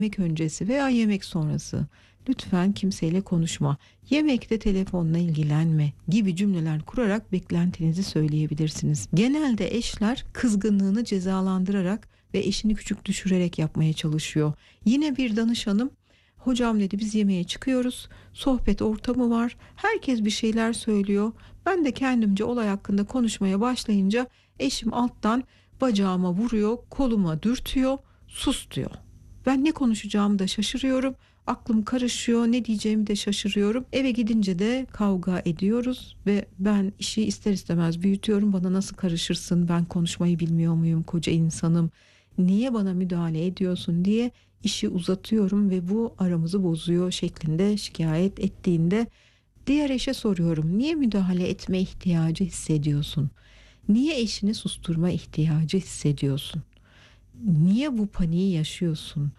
Yemek öncesi veya yemek sonrası lütfen kimseyle konuşma, yemekte telefonla ilgilenme gibi cümleler kurarak beklentinizi söyleyebilirsiniz. Genelde eşler kızgınlığını cezalandırarak ve eşini küçük düşürerek yapmaya çalışıyor. Yine bir danışanım, hocam dedi, biz yemeğe çıkıyoruz, sohbet ortamı var, herkes bir şeyler söylüyor. Ben de kendimce olay hakkında konuşmaya başlayınca eşim alttan bacağıma vuruyor, koluma dürtüyor, sus diyor. Ben ne konuşacağımı da şaşırıyorum. Aklım karışıyor, ne diyeceğimi de şaşırıyorum. Eve gidince de kavga ediyoruz ve ben işi ister istemez büyütüyorum. Bana nasıl karışırsın? Ben konuşmayı bilmiyor muyum? Koca insanım. Niye bana müdahale ediyorsun diye işi uzatıyorum ve bu aramızı bozuyor şeklinde şikayet ettiğinde diğer eşe soruyorum. Niye müdahale etme ihtiyacı hissediyorsun? Niye eşini susturma ihtiyacı hissediyorsun? Niye bu paniği yaşıyorsun?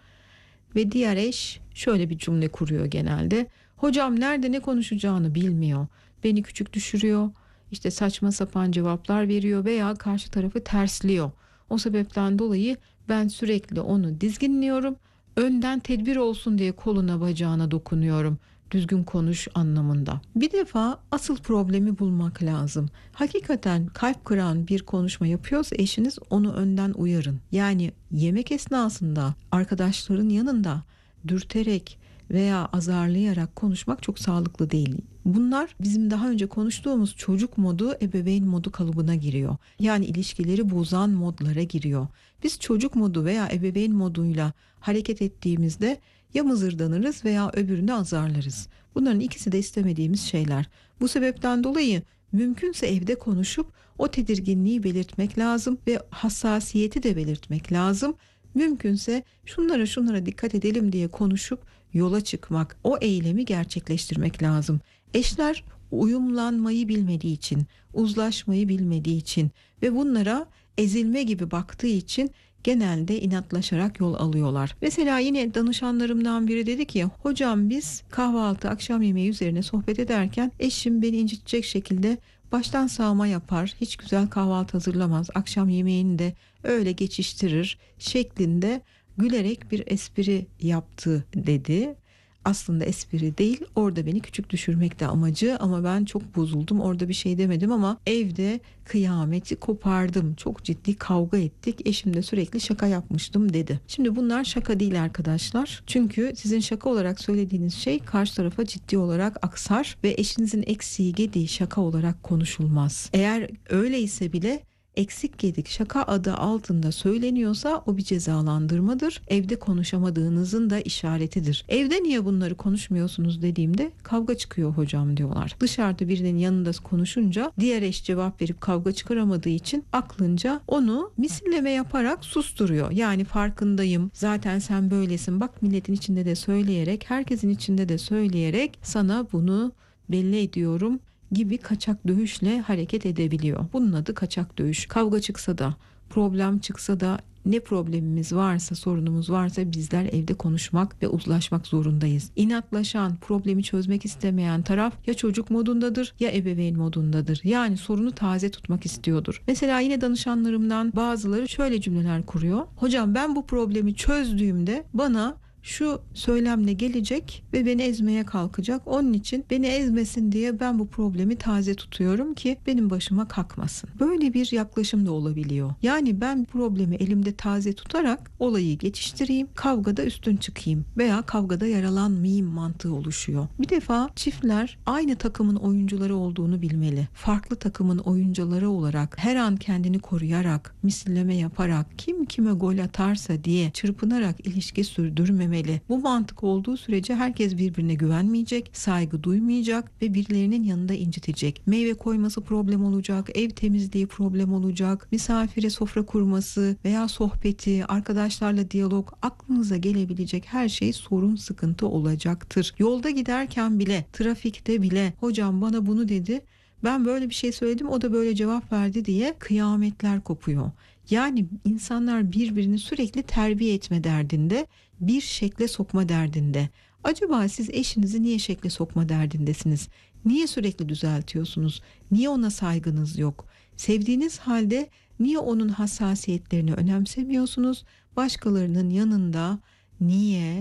Ve diğer eş şöyle bir cümle kuruyor genelde. Hocam nerede ne konuşacağını bilmiyor. Beni küçük düşürüyor. İşte saçma sapan cevaplar veriyor veya karşı tarafı tersliyor. O sebepten dolayı ben sürekli onu dizginliyorum. Önden tedbir olsun diye koluna bacağına dokunuyorum. Düzgün konuş anlamında. Bir defa asıl problemi bulmak lazım. Hakikaten kalp kıran bir konuşma yapıyorsa eşiniz, onu önden uyarın. Yani yemek esnasında arkadaşların yanında dürterek veya azarlayarak konuşmak çok sağlıklı değil. Bunlar bizim daha önce konuştuğumuz çocuk modu, ebeveyn modu kalıbına giriyor. Yani ilişkileri bozan modlara giriyor. Biz çocuk modu veya ebeveyn moduyla hareket ettiğimizde ya mızırdanırız veya öbürünü azarlarız. Bunların ikisi de istemediğimiz şeyler. Bu sebepten dolayı mümkünse evde konuşup o tedirginliği belirtmek lazım ve hassasiyeti de belirtmek lazım. Mümkünse şunlara dikkat edelim diye konuşup yola çıkmak, o eylemi gerçekleştirmek lazım. Eşler uyumlanmayı bilmediği için, uzlaşmayı bilmediği için ve bunlara ezilme gibi baktığı için genelde inatlaşarak yol alıyorlar. Mesela yine danışanlarımdan biri dedi ki, hocam biz kahvaltı, akşam yemeği üzerine sohbet ederken eşim beni incitecek şekilde baştan sağma yapar, hiç güzel kahvaltı hazırlamaz, akşam yemeğini de öyle geçiştirir şeklinde gülerek bir espri yaptı dedi. Aslında espri değil, orada beni küçük düşürmekti amacı, ama ben çok bozuldum, orada bir şey demedim ama evde kıyameti kopardım, çok ciddi kavga ettik, eşimle sürekli şaka yapmıştım dedi. Şimdi bunlar şaka değil arkadaşlar, çünkü sizin şaka olarak söylediğiniz şey karşı tarafa ciddi olarak aksar ve eşinizin eksiği gediği şaka olarak konuşulmaz. Eğer öyleyse bile eksik gedik şaka adı altında söyleniyorsa o bir cezalandırmadır. Evde konuşamadığınızın da işaretidir. Evde niye bunları konuşmuyorsunuz dediğimde kavga çıkıyor hocam diyorlar. Dışarıda birinin yanında konuşunca diğer eş cevap verip kavga çıkaramadığı için aklınca onu misilleme yaparak susturuyor. Yani farkındayım, zaten sen böylesin, bak milletin içinde de söyleyerek, herkesin içinde de söyleyerek sana bunu belli ediyorum gibi kaçak dövüşle hareket edebiliyor. Bunun adı kaçak dövüş. Kavga çıksa da, problem çıksa da, ne problemimiz varsa, sorunumuz varsa bizler evde konuşmak ve uzlaşmak zorundayız. İnatlaşan, problemi çözmek istemeyen taraf ya çocuk modundadır ya ebeveyn modundadır. Yani sorunu taze tutmak istiyordur. Mesela yine danışanlarımdan bazıları şöyle cümleler kuruyor. Hocam ben bu problemi çözdüğümde bana şu söylemle gelecek ve beni ezmeye kalkacak. Onun için beni ezmesin diye ben bu problemi taze tutuyorum ki benim başıma kalkmasın. Böyle bir yaklaşım da olabiliyor. Yani ben problemi elimde taze tutarak olayı geçiştireyim, kavgada üstün çıkayım veya kavgada yaralanmayayım mantığı oluşuyor. Bir defa çiftler aynı takımın oyuncuları olduğunu bilmeli. Farklı takımın oyuncuları olarak her an kendini koruyarak, misilleme yaparak, kim kime gol atarsa diye çırpınarak ilişki sürdürmemeli. Bu mantık olduğu sürece herkes birbirine güvenmeyecek, saygı duymayacak ve birilerinin yanında incitecek. Meyve koyması problem olacak, ev temizliği problem olacak, misafire sofra kurması veya sohbeti, arkadaşlarla diyalog, aklınıza gelebilecek her şey sorun, sıkıntı olacaktır. Yolda giderken bile, trafikte bile hocam bana bunu dedi, ben böyle bir şey söyledim, o da böyle cevap verdi diye kıyametler kopuyor. Yani insanlar birbirini sürekli terbiye etme derdinde, bir şekle sokma derdinde. Acaba siz eşinizi niye şekle sokma derdindesiniz? Niye sürekli düzeltiyorsunuz? Niye ona saygınız yok? Sevdiğiniz halde niye onun hassasiyetlerini önemsemiyorsunuz? Başkalarının yanında Niye?